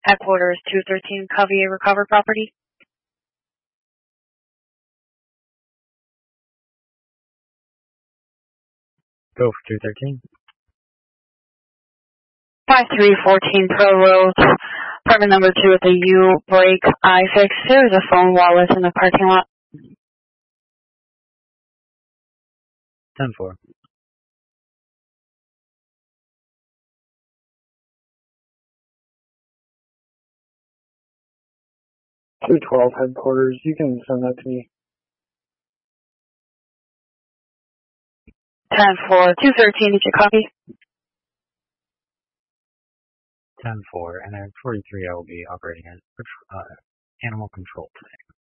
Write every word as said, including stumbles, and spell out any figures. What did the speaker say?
Headquarters two thirteen Covey Recover Property. Go for two thirteen. five three one four Pro Road, apartment number two at the U Break iFix. There's a phone wallet in the parking lot. ten four. two twelve headquarters, you can send that to me. ten four, two thirteen, did you copy? ten four, and at forty-three I will be operating as uh, animal control today.